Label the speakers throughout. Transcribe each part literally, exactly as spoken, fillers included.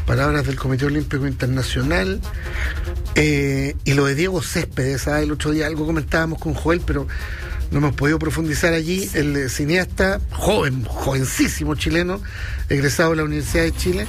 Speaker 1: palabras del Comité Olímpico Internacional. Eh, y lo de Diego Céspedes, ¿sabes? El otro día algo comentábamos con Joel, pero no hemos podido profundizar allí. Sí. El eh, cineasta, joven, jovencísimo chileno, egresado de la Universidad de Chile,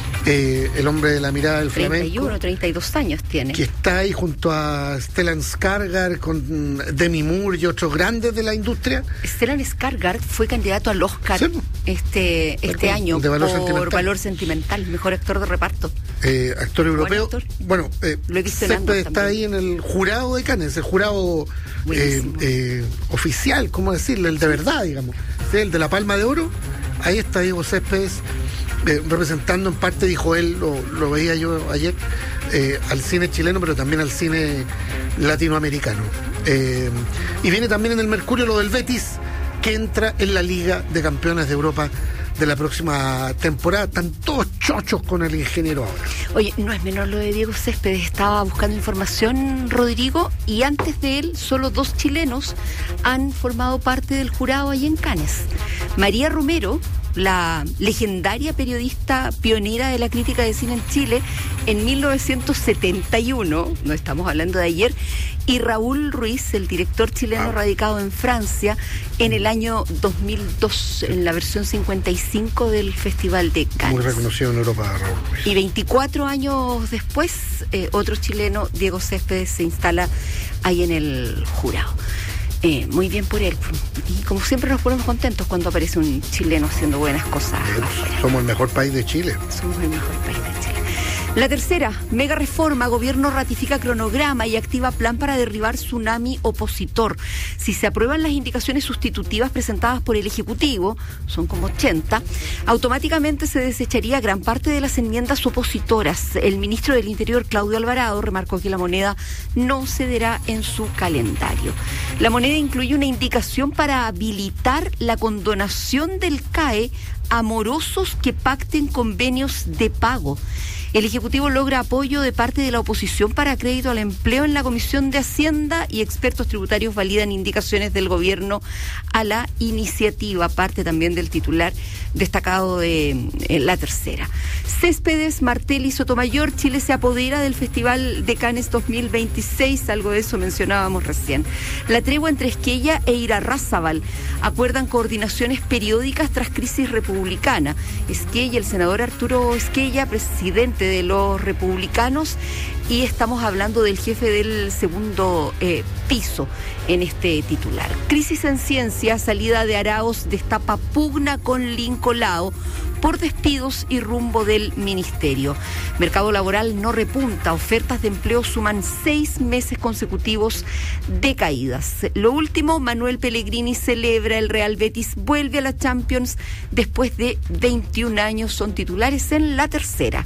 Speaker 1: eh, el hombre de la mirada del flamenco.
Speaker 2: treinta y uno, treinta y dos años tiene.
Speaker 1: Que está ahí junto a Stellan Skarsgård, con Demi Moore y otros grandes de la industria.
Speaker 2: Stellan Skarsgård fue candidato al Oscar sí. este, este año
Speaker 1: de valor
Speaker 2: por
Speaker 1: sentimental.
Speaker 2: Valor Sentimental, mejor actor de reparto.
Speaker 1: Eh, actor europeo.
Speaker 2: Actor.
Speaker 1: Bueno, eh,
Speaker 2: lo he visto en
Speaker 1: Céspedes está ahí en el jurado de Cannes, el jurado eh, eh, oficial, ¿cómo decirlo? El de verdad, digamos. ¿Sí? El de la Palma de Oro. Ahí está Diego Céspedes, eh, representando en parte, dijo él, lo, lo veía yo ayer, eh, al cine chileno, pero también al cine latinoamericano. Eh, y viene también en el Mercurio lo del Betis, que entra en la Liga de Campeones de Europa de la próxima temporada. Están todos chochos con el ingeniero ahora.
Speaker 2: Oye, no es menor lo de Diego Céspedes. Estaba buscando información, Rodrigo, y antes de él, solo dos chilenos han formado parte del jurado ahí en Cannes. María Romero, la legendaria periodista pionera de la crítica de cine en Chile en mil novecientos setenta y uno, no estamos hablando de ayer, y Raúl Ruiz, el director chileno ah. radicado en Francia en el año dos mil dos, en la versión cincuenta y cinco del Festival de Cannes.
Speaker 1: Muy reconocido en Europa, Raúl Ruiz.
Speaker 2: Y veinticuatro años después, eh, otro chileno, Diego Céspedes, se instala ahí en el jurado. Eh, muy bien por él. Y como siempre nos ponemos contentos cuando aparece un chileno haciendo buenas cosas.
Speaker 1: Eh, somos el mejor país de Chile.
Speaker 2: Somos el mejor país de Chile. La tercera, mega reforma, gobierno ratifica cronograma y activa plan para derribar tsunami opositor. Si se aprueban las indicaciones sustitutivas presentadas por el Ejecutivo, son como ochenta, automáticamente se desecharía gran parte de las enmiendas opositoras. El ministro del Interior, Claudio Alvarado, remarcó que la moneda no cederá en su calendario. La moneda incluye una indicación para habilitar la condonación del C A E a morosos que pacten convenios de pago. El Ejecutivo logra apoyo de parte de la oposición para crédito al empleo en la Comisión de Hacienda y expertos tributarios validan indicaciones del gobierno a la iniciativa, parte también del titular destacado de eh, la tercera. Céspedes, Martel y Sotomayor, Chile se apodera del Festival de Cannes dos mil veintiséis, algo de eso mencionábamos recién. La tregua entre Esquella e Irarrázaval acuerdan coordinaciones periódicas tras crisis republicana. Esquella, el senador Arturo Esquella, presidente de los republicanos, y estamos hablando del jefe del segundo eh, piso en este titular. Crisis en ciencia, salida de Arauz destapa pugna con Lincolao por despidos y rumbo del ministerio. Mercado laboral no repunta, ofertas de empleo suman seis meses consecutivos de caídas. Lo último, Manuel Pellegrini celebra, el Real Betis vuelve a la Champions después de veintiún años, son titulares en la tercera.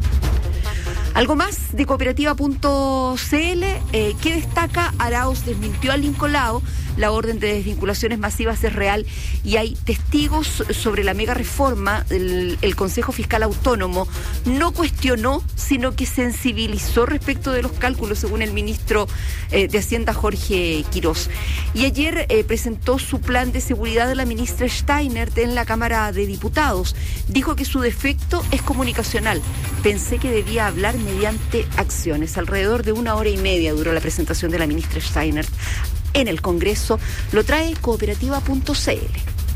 Speaker 2: Algo más de cooperativa punto c l, eh, ¿qué destaca? Arauz desmintió a Lincolao, la orden de desvinculaciones masivas es real y hay testigos sobre la mega reforma. El, el Consejo Fiscal Autónomo no cuestionó, sino que sensibilizó respecto de los cálculos, según el ministro eh, de Hacienda, Jorge Quirós. Y ayer eh, presentó su plan de seguridad de la ministra Steiner en la Cámara de Diputados. Dijo que su defecto es comunicacional. Pensé que debía hablar mediante acciones. Alrededor de una hora y media duró la presentación de la ministra Steiner en el Congreso. Lo trae cooperativa punto c l.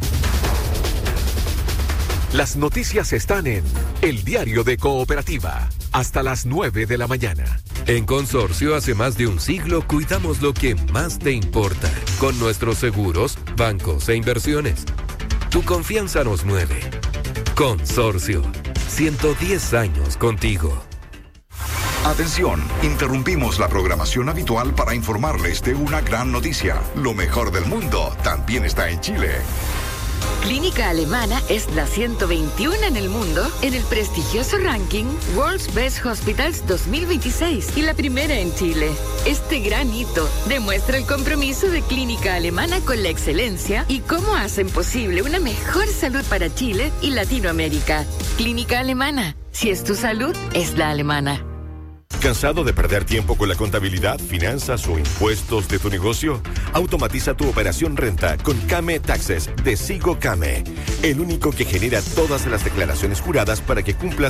Speaker 3: Las noticias están en El Diario de Cooperativa, hasta las nueve de la mañana.
Speaker 4: En Consorcio, hace más de un siglo, cuidamos lo que más te importa, con nuestros seguros, bancos e inversiones. Tu confianza nos mueve. Consorcio, ciento diez años contigo.
Speaker 5: Atención, interrumpimos la programación habitual para informarles de una gran noticia. Lo mejor del mundo también está en Chile.
Speaker 6: Clínica Alemana es la ciento veintiuno en el mundo en el prestigioso ranking World's Best Hospitals dos mil veintiséis y la primera en Chile. Este gran hito demuestra el compromiso de Clínica Alemana con la excelencia y cómo hacen posible una mejor salud para Chile y Latinoamérica. Clínica Alemana, si es tu salud, es la alemana.
Speaker 7: ¿Cansado de perder tiempo con la contabilidad, finanzas o impuestos de tu negocio? Automatiza tu operación renta con Came Taxes de Sigo Came, el único que genera todas las declaraciones juradas para que cumplas